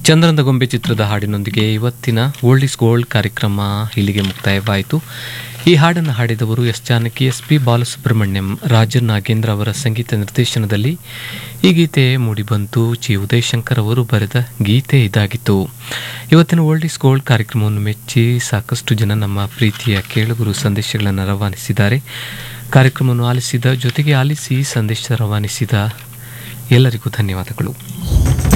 ಚಂದ್ರನ ಗೊಂಬೆ ಚಿತ್ರದ ಹಾಡಿನೊಂದಿಗೆ ಇವತ್ತಿನ ಓಲ್ಡ್ ಇಸ್ ಗೋಲ್ಡ್ ಕಾರ್ಯಕ್ರಮ ಇಲ್ಲಿಗೆ ಮುಕ್ತಾಯವಾಯಿತು. ಈ ಹಾಡನ್ನು ಹಾಡಿದವರು S Janaki, S P Balasubrahmanyam, Rajan Nagendra ಅವರ ಸಂಗೀತ ನಿರ್ದೇಶನದಲ್ಲಿ ಈ ಗೀತೆ ಮೂಡಿಬಂತು. ಜಿ ಉದಯಶಂಕರ್ ಅವರು ಬರೆದ ಗೀತೆ ಇದಾಗಿತ್ತು. ಇವತ್ತಿನ ಓಲ್ಡ್ ಇಸ್ ಗೋಲ್ಡ್ ಕಾರ್ಯಕ್ರಮವನ್ನು ಮೆಚ್ಚಿ ಸಾಕಷ್ಟು ಜನ ನಮ್ಮ ಪ್ರೀತಿಯ ಕೇಳುಗರು ಸಂದೇಶಗಳನ್ನು ರವಾನಿಸಿದ್ದಾರೆ. ಕಾರ್ಯಕ್ರಮವನ್ನು ಆಲಿಸಿದ ಜೊತೆಗೆ ಆಲಿಸಿ ಸಂದೇಶ ರವಾನಿಸಿದ ಎಲ್ಲರಿಗೂ ಧನ್ಯವಾದಗಳು.